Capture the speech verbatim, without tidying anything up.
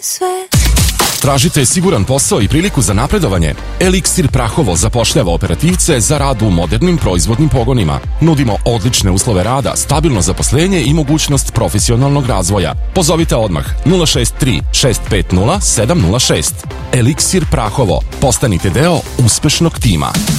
sve. Tražite siguran posao i priliku za napredovanje? Eliksir Prahovo zapošljava operativce za rad u modernim proizvodnim pogonima. Nudimo odlične uslove rada, stabilno zaposlenje i mogućnost profesionalnog razvoja. Pozovite odmah nula šest tri šest pet nula sedam nula šest. Eliksir Prahovo. Postanite deo uspešnog tima.